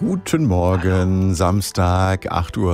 Guten Morgen, Samstag,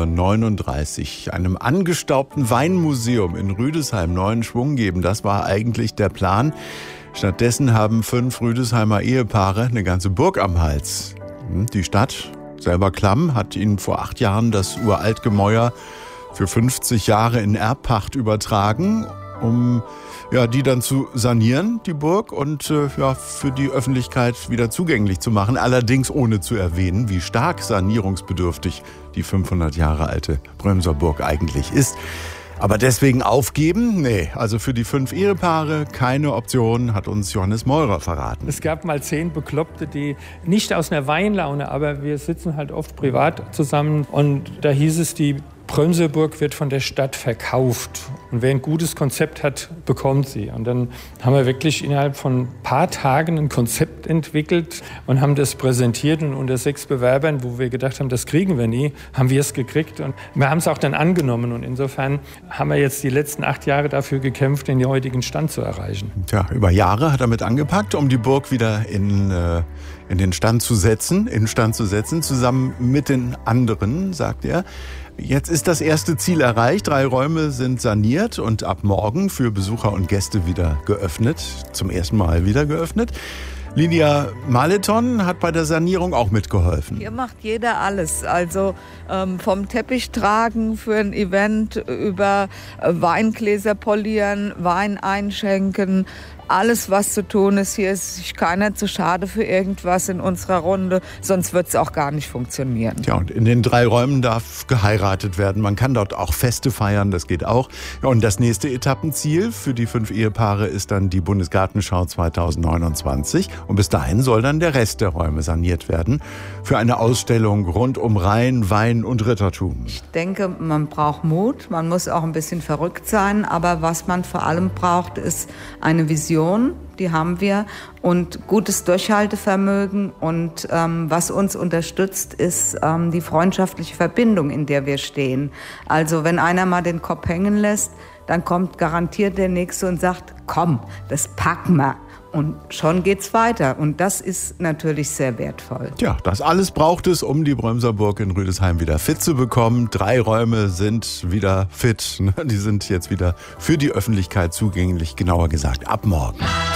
8:39 Uhr. Einem angestaubten Weinmuseum in Rüdesheim neuen Schwung geben, das war eigentlich der Plan. Stattdessen haben 5 Rüdesheimer Ehepaare eine ganze Burg am Hals. Die Stadt, selber klamm, hat ihnen vor 8 Jahren das uralt Gemäuer für 50 Jahre in Erbpacht übertragen, um die dann zu sanieren, die Burg, und für die Öffentlichkeit wieder zugänglich zu machen. Allerdings ohne zu erwähnen, wie stark sanierungsbedürftig die 500 Jahre alte Brömser Burg eigentlich ist. Aber deswegen aufgeben? Nee, also für die 5 Ehepaare keine Option, hat uns Johannes Meurer verraten. Es gab mal 10 Bekloppte, die nicht aus einer Weinlaune, aber wir sitzen halt oft privat zusammen, und da hieß es, die Brömser Burg wird von der Stadt verkauft. Und wer ein gutes Konzept hat, bekommt sie. Und dann haben wir wirklich innerhalb von ein paar Tagen ein Konzept entwickelt und haben das präsentiert. Und unter 6 Bewerbern, wo wir gedacht haben, das kriegen wir nie, haben wir es gekriegt. Und wir haben es auch dann angenommen. Und insofern haben wir jetzt die letzten 8 Jahre dafür gekämpft, den heutigen Stand zu erreichen. Tja, über Jahre hat er mit angepackt, um die Burg wieder in Stand zu setzen, zusammen mit den anderen, sagt er. Jetzt ist das erste Ziel erreicht. 3 Räume sind saniert und ab morgen für Besucher und Gäste wieder geöffnet. Zum ersten Mal wieder geöffnet. Lydia Maleton hat bei der Sanierung auch mitgeholfen. Hier macht jeder alles. Also vom Teppich tragen für ein Event über Weingläser polieren, Wein einschenken. Alles, was zu tun ist. Hier ist sich keiner zu schade für irgendwas in unserer Runde, sonst wird es auch gar nicht funktionieren. Ja, und in den 3 Räumen darf geheiratet werden. Man kann dort auch Feste feiern, das geht auch. Ja, und das nächste Etappenziel für die 5 Ehepaare ist dann die Bundesgartenschau 2029. Und bis dahin soll dann der Rest der Räume saniert werden für eine Ausstellung rund um Rhein, Wein und Rittertum. Ich denke, man braucht Mut, man muss auch ein bisschen verrückt sein, aber was man vor allem braucht, ist eine Vision. Die haben wir, und gutes Durchhaltevermögen, und was uns unterstützt, ist die freundschaftliche Verbindung, in der wir stehen. Also wenn einer mal den Kopf hängen lässt, dann kommt garantiert der Nächste und sagt, komm, das packen wir. Und schon geht's weiter. Und das ist natürlich sehr wertvoll. Ja, das alles braucht es, um die Brömser Burg in Rüdesheim wieder fit zu bekommen. 3 Räume sind wieder fit. Die sind jetzt wieder für die Öffentlichkeit zugänglich, genauer gesagt ab morgen.